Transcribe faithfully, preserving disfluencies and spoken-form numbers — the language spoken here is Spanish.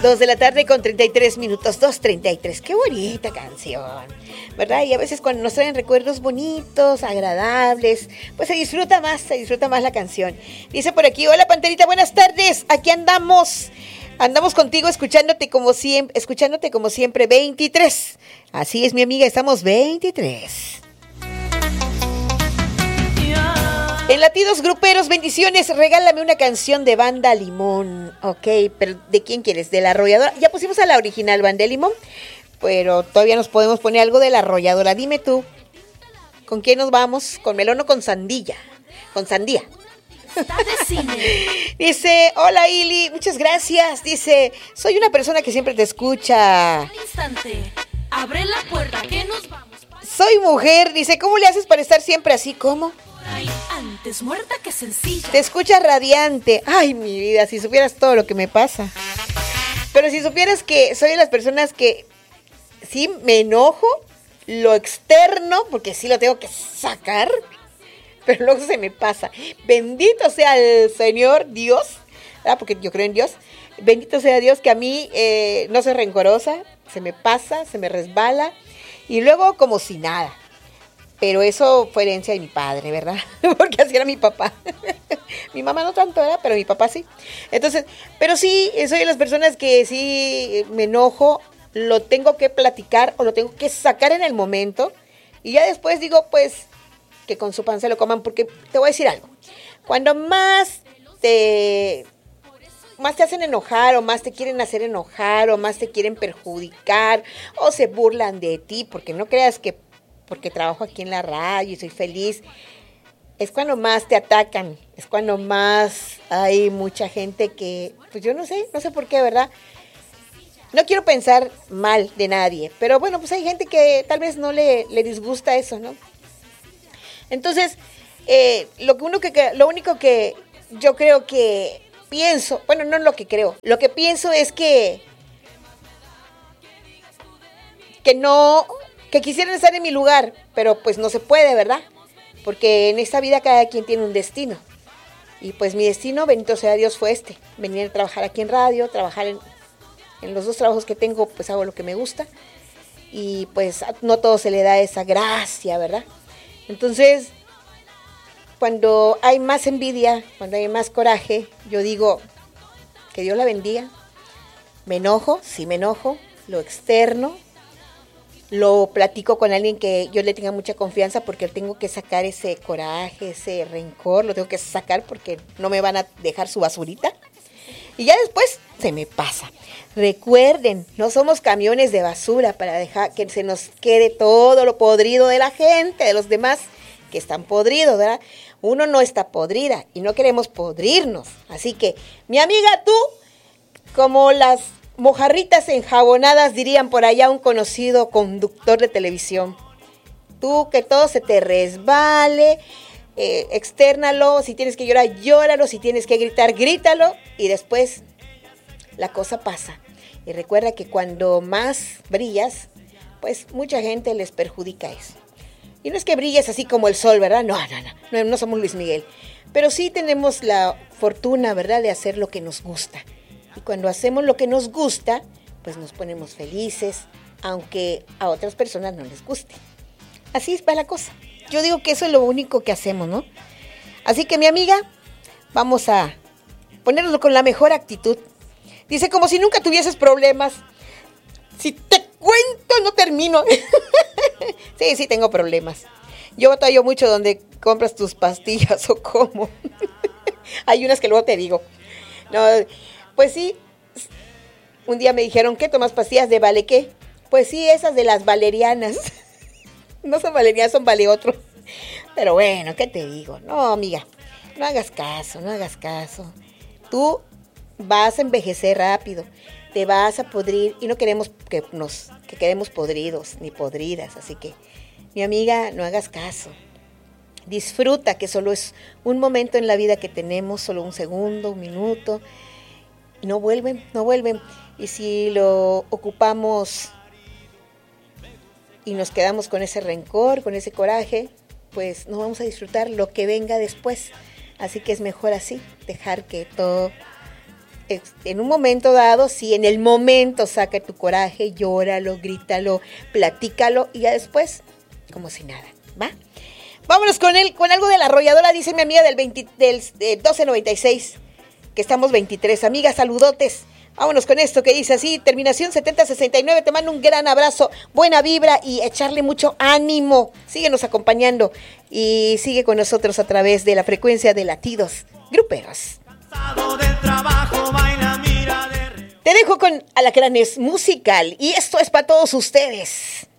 Dos de la tarde con treinta y tres minutos, dos treinta y tres. Qué bonita canción, ¿verdad? Y a veces cuando nos traen recuerdos bonitos, agradables, pues se disfruta más, se disfruta más la canción. Dice por aquí, hola Panterita, buenas tardes, aquí andamos. Andamos contigo escuchándote como siempre, escuchándote como siempre, veintitrés. Así es, mi amiga, estamos veintitrés. En Latidos Gruperos, bendiciones, regálame una canción de Banda Limón. Ok, pero ¿de quién quieres? ¿De La Arrolladora? Ya pusimos a la original Banda Limón, pero todavía nos podemos poner algo de La Arrolladora. Dime tú, ¿con quién nos vamos? ¿Con melón o con sandía? Con sandía. Dice, hola Ili, muchas gracias. Dice, soy una persona que siempre te escucha. Instante, abre la puerta que nos vamos. Soy mujer, dice, ¿cómo le haces para estar siempre así? ¿Cómo? Antes muerta que sencilla. Te escuchas radiante. Ay, mi vida, si supieras todo lo que me pasa. Pero si supieras que soy de las personas que sí me enojo, lo externo, porque sí lo tengo que sacar, pero luego se me pasa. Bendito sea el Señor Dios, ¿verdad? Porque yo creo en Dios. Bendito sea Dios que a mí eh, no soy rencorosa, se me pasa, se me resbala y luego como si nada. Pero eso fue herencia de mi padre, ¿verdad? Porque así era mi papá. Mi mamá no tanto, ¿verdad? Pero mi papá sí. Entonces, pero sí, soy de las personas que sí me enojo, lo tengo que platicar o lo tengo que sacar en el momento. Y ya después digo, pues, que con su pan se lo coman, porque te voy a decir algo. Cuando más te, más te hacen enojar o más te quieren hacer enojar o más te quieren perjudicar o se burlan de ti, porque no creas que porque trabajo aquí en la radio y soy feliz, es cuando más te atacan, es cuando más hay mucha gente que, pues yo no sé, no sé por qué, ¿verdad? No quiero pensar mal de nadie, pero bueno, pues hay gente que tal vez no le, le disgusta eso, ¿no? Entonces, eh, lo, que uno que, lo único que yo creo que pienso, bueno, no lo que creo, lo que pienso es que, que no... que quisieran estar en mi lugar, pero pues no se puede, ¿verdad? Porque en esta vida cada quien tiene un destino. Y pues mi destino, bendito sea Dios, fue este. Venir a trabajar aquí en radio, trabajar en, en los dos trabajos que tengo, pues hago lo que me gusta. Y pues no todo se le da esa gracia, ¿verdad? Entonces, cuando hay más envidia, cuando hay más coraje, yo digo, que Dios la bendiga. Me enojo, sí me enojo, lo externo. Lo platico con alguien que yo le tenga mucha confianza porque tengo que sacar ese coraje, ese rencor, lo tengo que sacar porque no me van a dejar su basurita. Y ya después se me pasa. Recuerden, no somos camiones de basura para dejar que se nos quede todo lo podrido de la gente, de los demás que están podridos, ¿verdad? Uno no está podrida y no queremos podrirnos. Así que, mi amiga, tú, como las mojarritas enjabonadas, dirían por allá un conocido conductor de televisión. Tú, que todo se te resbale, eh, externalo, si tienes que llorar, llóralo, si tienes que gritar, grítalo, y después la cosa pasa. Y recuerda que cuando más brillas, pues mucha gente les perjudica eso. Y no es que brilles así como el sol, ¿verdad? No, no, no, no, no somos Luis Miguel. Pero sí tenemos la fortuna, ¿verdad?, de hacer lo que nos gusta. Y cuando hacemos lo que nos gusta, pues nos ponemos felices, aunque a otras personas no les guste. Así va la cosa. Yo digo que eso es lo único que hacemos, ¿no? Así que, mi amiga, vamos a ponerlo con la mejor actitud. Dice, como si nunca tuvieses problemas. Si te cuento, no termino. Sí, sí tengo problemas. Yo batallo mucho donde compras tus pastillas o cómo. Hay unas que luego te digo. No, pues sí, un día me dijeron, ¿qué tomas pastillas de vale qué? Pues sí, esas de las valerianas. No son valerianas, son vale otro. Pero bueno, ¿qué te digo? No, amiga, no hagas caso, no hagas caso. Tú vas a envejecer rápido, te vas a podrir y no queremos que nos que quedemos podridos ni podridas. Así que, mi amiga, no hagas caso. Disfruta que solo es un momento en la vida que tenemos, solo un segundo, un minuto. Y no vuelven, no vuelven. Y si lo ocupamos y nos quedamos con ese rencor, con ese coraje, pues no vamos a disfrutar lo que venga después. Así que es mejor así, dejar que todo en un momento dado, sí, en el momento saca tu coraje, llóralo, grítalo, platícalo y ya después, como si nada, ¿va? Vámonos con el, con algo de la arrolladora, dice mi amiga del, veinte, del eh, doce noventa y seis, que estamos veintitrés. Amiga, saludotes. Vámonos con esto que dice así, terminación setenta sesenta y nueve, te mando un gran abrazo, buena vibra y echarle mucho ánimo. Síguenos acompañando y sigue con nosotros a través de la frecuencia de latidos gruperos. Te dejo con Alacranes Musical y esto es para todos ustedes.